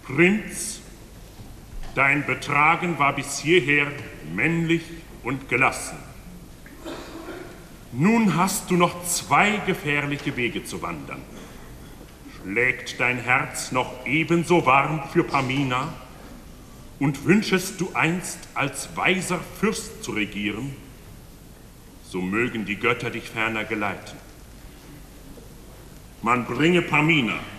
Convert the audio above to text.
Prinz, dein Betragen war bis hierher männlich und gelassen. Nun hast du noch 2 gefährliche Wege zu wandern. Schlägt dein Herz noch ebenso warm für Pamina und wünschest du einst als weiser Fürst zu regieren, so mögen die Götter dich ferner geleiten. Man bringe Pamina